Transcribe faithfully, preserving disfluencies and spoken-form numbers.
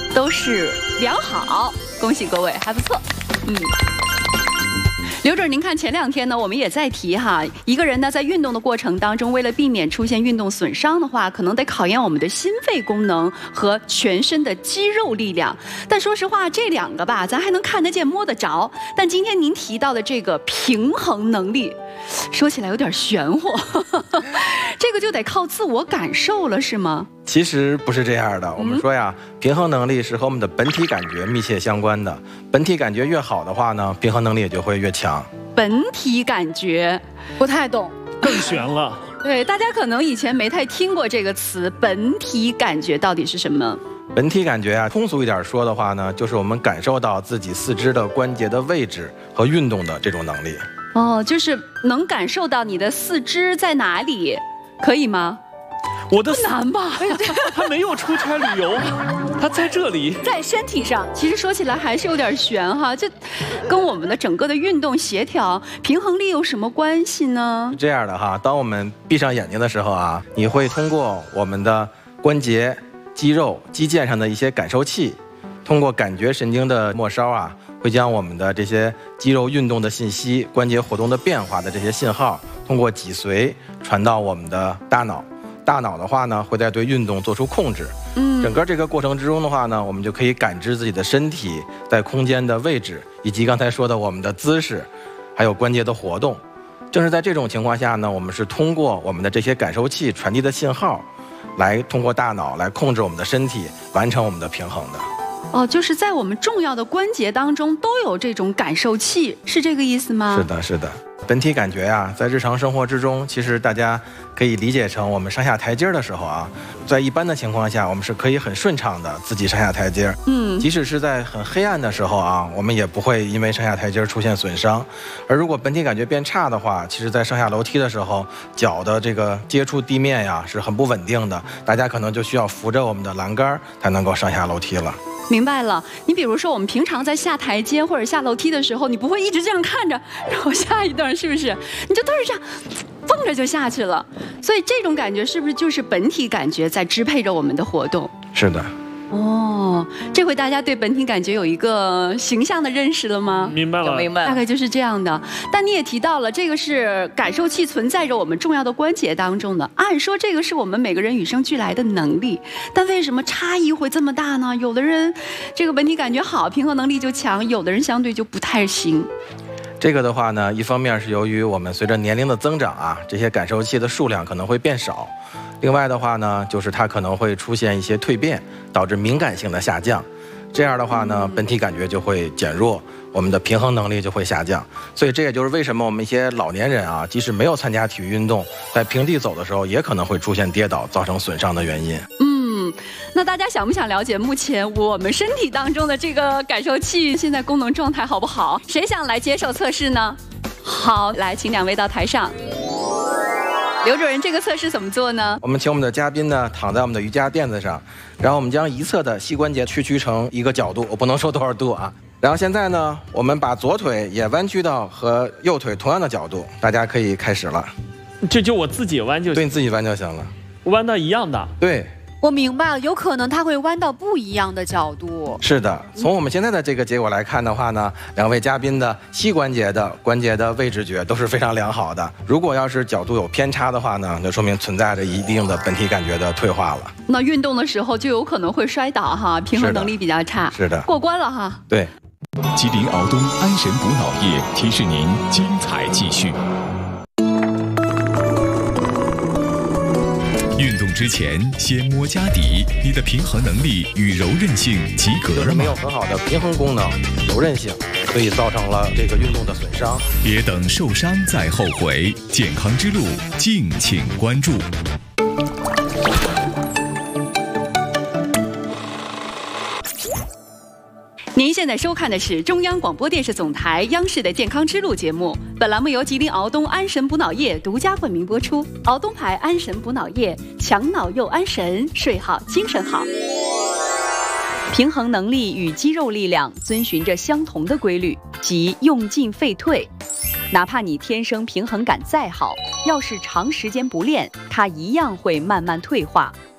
都是良好，恭喜各位，还不错。嗯。刘主任，您看前两天呢，我们也在提哈，一个人呢在运动的过程当中，为了避免出现运动损伤的话，可能得考验我们的心肺功能和全身的肌肉力量。但说实话，这两个吧，咱还能看得见摸得着。但今天您提到的这个平衡能力，说起来有点玄乎，这个就得靠自我感受了，是吗？ 其实不是这样的，我们说呀，平衡能力是和我们的本体感觉密切相关的。本体感觉越好的话呢，平衡能力也就会越强。 本体感觉不太懂， 更悬了。 对，大家可能以前没太听过这个词，本体感觉到底是什么？ 本体感觉啊，通俗一点说的话呢，就是我们感受到自己四肢的关节的位置和运动的这种能力。 哦，就是能感受到你的四肢在哪里，可以吗？ 我的不难吧？ 他没有出差旅游，他在这里， 在身体上。其实说起来还是有点悬哈，这跟我们的整个的运动协调、平衡力有什么关系呢？ 是这样的哈，当我们闭上眼睛的时候啊，你会通过我们的关节、肌肉、肌腱上的一些感受器，通过感觉神经的末梢啊，会将我们的这些肌肉运动的信息、关节活动的变化的这些信号，通过脊髓传到我们的大脑。大脑的话呢，会在对运动做出控制。嗯，整个这个过程之中的话呢，我们就可以感知自己的身体在空间的位置，以及刚才说的我们的姿势，还有关节的活动。正是在这种情况下呢，我们是通过我们的这些感受器传递的信号，来通过大脑来控制我们的身体，完成我们的平衡的。 哦，就是在我们重要的关节当中都有这种感受器，是这个意思吗？ 是的，是的。本体感觉呀、啊，在日常生活之中，其实大家可以理解成我们上下台阶的时候啊，在一般的情况下，我们是可以很顺畅的自己上下台阶。嗯，即使是在很黑暗的时候啊，我们也不会因为上下台阶出现损伤。而如果本体感觉变差的话，其实在上下楼梯的时候，脚的这个接触地面呀是很不稳定的，大家可能就需要扶着我们的栏杆才能够上下楼梯了。 明白了，你比如说我们平常在下台阶或者下楼梯的时候，你不会一直这样看着，然后下一段是不是？你就都是这样，蹦着就下去了。所以这种感觉是不是就是本体感觉在支配着我们的活动？ 是的。 哦，这回大家对本体感觉有一个形象的认识了吗？ 明白了， 明白了， 大概就是这样的。但你也提到了，这个是感受器存在着我们重要的关节当中的。按说这个是我们每个人与生俱来的能力，但为什么差异会这么大呢？有的人这个本体感觉好，平衡能力就强；有的人相对就不太行。 这个的话呢，一方面是由于我们随着年龄的增长啊，这些感受器的数量可能会变少。另外的话呢，就是它可能会出现一些蜕变，导致敏感性的下降。这样的话呢，本体感觉就会减弱，我们的平衡能力就会下降。所以这也就是为什么我们一些老年人啊，即使没有参加体育运动，在平地走的时候，也可能会出现跌倒，造成损伤的原因。 嗯，那大家想不想了解目前我们身体当中的这个感受器现在功能状态好不好？谁想来接受测试呢？好，来，请两位到台上。刘主任，这个测试怎么做呢？ 我们请我们的嘉宾呢躺在我们的瑜伽垫子上，然后我们将一侧的膝关节屈曲成一个角度，我不能说多少度啊。然后现在呢，我们把左腿也弯曲到和右腿同样的角度，大家可以开始了。 这就我自己弯就行， 对，你自己弯就行了， 弯到一样的。 对。 我明白了，有可能它会弯到不一样的角度。 是的，从我们现在的这个结果来看的话呢，两位嘉宾的膝关节的关节的位置觉都是非常良好的。如果要是角度有偏差的话呢，就说明存在着一定的本体感觉的退化了。 那运动的时候就有可能会摔倒哈，平衡能力比较差。 是的， 过关了哈。 对。 吉林敖东安神补脑液提示您精彩继续。运动之前先摸家底，你的平衡能力与柔韧性及格就是没有很好的平衡功能、柔韧性，所以造成了这个运动的损伤。 别等受伤再后悔，健康之路敬请关注。 您现在收看的是中央广播电视总台央视的健康之路节目，本栏目由吉林敖东安神补脑液独家冠名播出。敖东牌安神补脑液，强脑又安神，睡好精神好。平衡能力与肌肉力量遵循着相同的规律，即用进废退。哪怕你天生平衡感再好，要是长时间不练，它一样会慢慢退化。